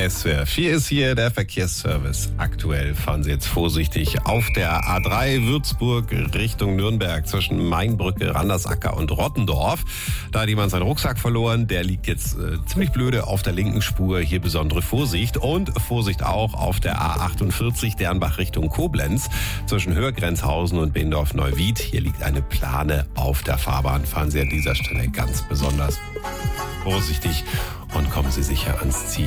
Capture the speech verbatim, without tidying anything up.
S W R vier ist hier der Verkehrsservice. Aktuell fahren Sie jetzt vorsichtig auf der A drei Würzburg Richtung Nürnberg zwischen Mainbrücke, Randersacker und Rottendorf. Da hat jemand seinen Rucksack verloren. Der liegt jetzt äh, ziemlich blöde auf der linken Spur. Hier besondere Vorsicht. Und Vorsicht auch auf der A achtundvierzig Dernbach Richtung Koblenz zwischen Hörgrenzhausen und Beendorf-Neuwied. Hier liegt eine Plane auf der Fahrbahn. Fahren Sie an dieser Stelle ganz besonders vorsichtig und kommen Sie sicher ans Ziel.